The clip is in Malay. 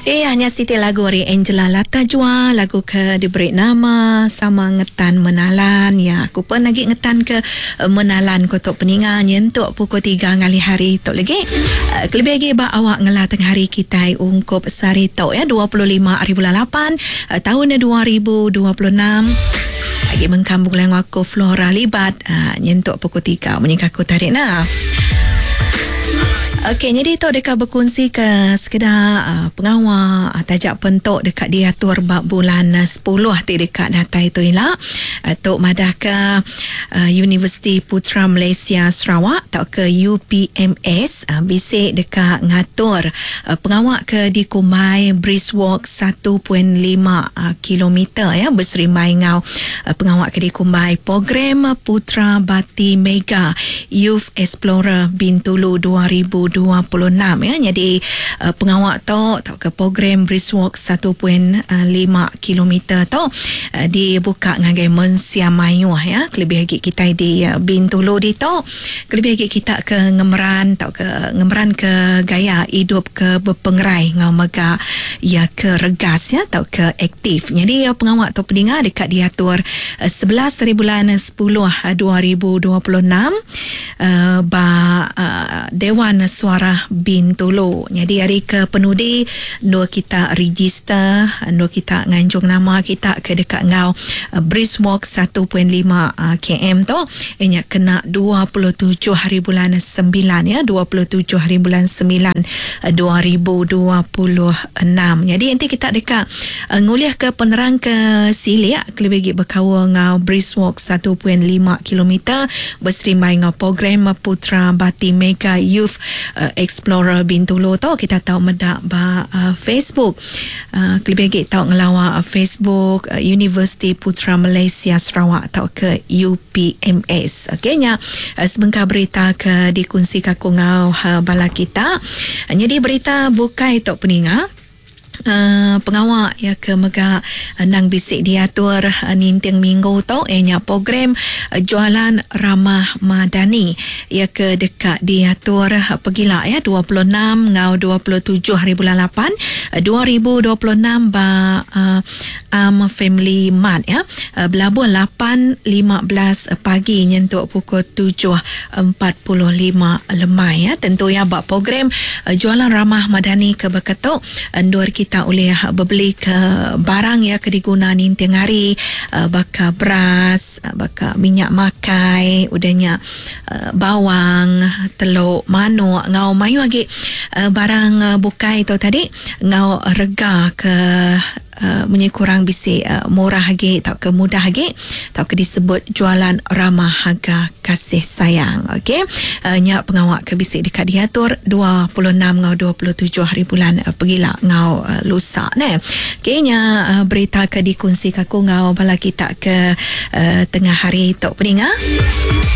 Hanya Siti lagu dari Angela Latajwa, lagu ke diberi nama sama ngetan menalan. Ya, aku pun lagi ngetan ke menalan ko tok peningan yentuk pukul 3 ngali hari tok lagi. Kelebih lagi ba awak ngelah tengah hari kita ungkup sari tok ya 25 hari bulan 8 tahun 2026. Lagi mengkambung lang aku Flora Libat nyentuk pukul 3 menyikaku tarik nah. Okey, jadi tok dekat berkongsi ke sekedar pengawal tajak pentok dekat diatur bab bulan 10 dekat data itu ialah tok madah ke Universiti Putra Malaysia Sarawak atau ke UPMS bisik dekat ngatur pengawal ke di Kumai Briskewalk 1.5 km ya berserimai ngau pengawal ke di Kumai program Putra Bati Mega Youth Explorer Bintulu 2026 ya. Jadi pengawal tu ke program Briskewalk 1.5 km tu dibuka ngagai mensiamayu ya. Kelebih lagi kita di Bintulu di tu kelebih lagi kita ke ngemeran tau ke ngemeran ke gaya hidup ke berpengerai ngau mega ya ke regas ya tau ke aktif. Jadi pengawal tu pendengar dekat diatur 11 hari bulan 10 2026 ba Dewan Suara Bintulu. Jadi hari ke penudi no kita register no kita nganjung nama kita ke dekat ngau Briskewalk 1.5 km tu ianya kena 27 hari bulan 9 ya 27 hari bulan 9 2026. Jadi nanti kita dekat nguliah ke penerang ke Silia kelebih berkawa ngau Briskewalk 1.5 km berserimai ngau program Putra Bati Mega Youth Explorer Bintulu tu kita tahu medak ba Facebook kelebih lagi tahu ngelawa Facebook Universiti Putra Malaysia Sarawak atau ke UPMS. Okeynya sebengkar berita ke dikongsi kaku ngau bala kita. Jadi berita bukai tok peninga pengawal ya ke mega nang bisik diatur ninting minggu tu ianya program jualan ramah madani ya ke dekat diatur pegila ya 26 ngau 27 hari bulan 8 2026 ba Family Mart ya Belabuh 8.15 pagi nyentuk pukul 7.45 lemai ya. Tentu ya bak program jualan ramah madani ke beketuk endor kita oleh berbeli ke barang ya ke diguna ninting hari baka beras baka minyak makai udahnya bawang telur manuk ngau mayu lagi barang bukai tu tadi ngau rega ke menyekurang bisik murah lagi tak ke mudah lagi tak ke disebut jualan ramah harga kasih sayang. Okey, nyak pengawak ke bisik dekat diatur 26 ngau 27 hari bulan pegila ngau lusa ne. Okey, nya berita ke dikongsi kaku ngau bala kita ke tengah hari tok peninga.